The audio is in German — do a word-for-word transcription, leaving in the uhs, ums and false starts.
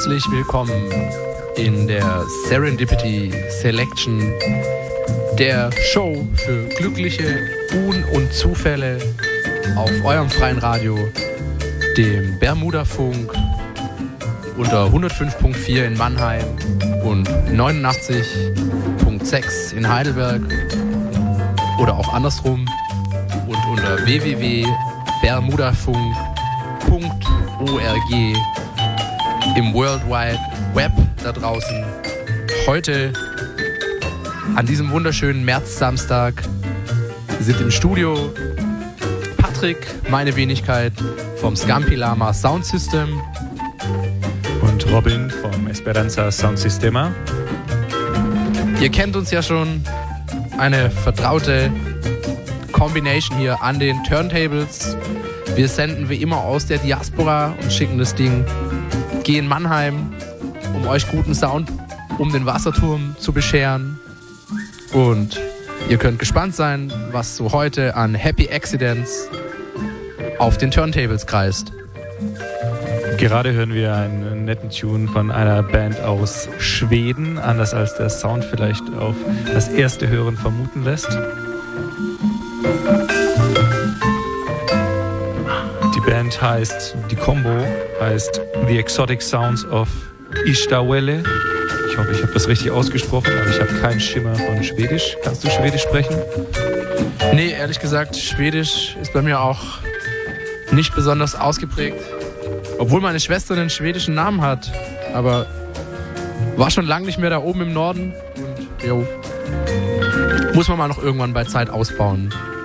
Herzlich willkommen in der Serendipity Selection, der Show für glückliche Un- und Zufälle auf eurem freien Radio, dem Bermuda-Funk unter hundertfünf Komma vier in Mannheim und neunundachtzig Komma sechs in Heidelberg oder auch andersrum und unter w w w punkt bermudafunk punkt org im World Wide Web da draußen. Heute, an diesem wunderschönen März-Samstag, sind im Studio Patrick, meine Wenigkeit, vom Scampi Lama Sound System und Robin vom Esperanza Sound Sistema. Ihr kennt uns ja schon, eine vertraute Combination hier an den Turntables. Wir senden wie immer aus der Diaspora und schicken das Ding gen Mannheim, um euch guten Sound um den Wasserturm zu bescheren. Und ihr könnt gespannt sein, was so heute an Happy Accidents auf den Turntables kreist. Gerade hören wir einen netten Tune von einer Band aus Schweden, anders als der Sound vielleicht auf das erste Hören vermuten lässt. Die Band heißt, die Combo heißt The Exotic Sounds of Ishtawelle. Ich hoffe, ich habe das richtig ausgesprochen, aber ich habe keinen Schimmer von Schwedisch. Kannst du Schwedisch sprechen? Nee, ehrlich gesagt, Schwedisch ist bei mir auch nicht besonders ausgeprägt. Obwohl meine Schwester einen schwedischen Namen hat, aber war schon lange nicht mehr da oben im Norden und jo, muss man mal noch irgendwann bei Zeit ausbauen.